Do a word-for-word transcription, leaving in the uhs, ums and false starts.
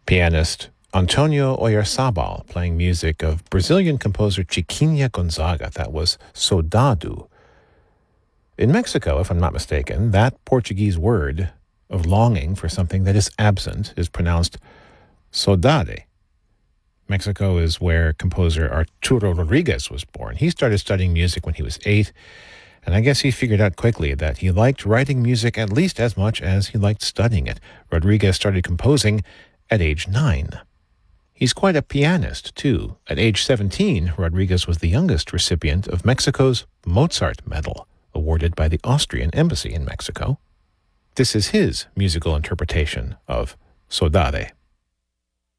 Pianist Antonio Oyarzabal playing music of Brazilian composer Chiquinha Gonzaga. That was Soldado. In Mexico, if I'm not mistaken, that Portuguese word of longing for something that is absent is pronounced saudade. Mexico is where composer Arturo Rodriguez was born. He started studying music when he was eight, and I guess he figured out quickly that he liked writing music at least as much as he liked studying it. Rodriguez started composing at age nine. He's quite a pianist, too. At age seventeen, Rodriguez was the youngest recipient of Mexico's Mozart Medal, awarded by the Austrian Embassy in Mexico. This is his musical interpretation of Saudade.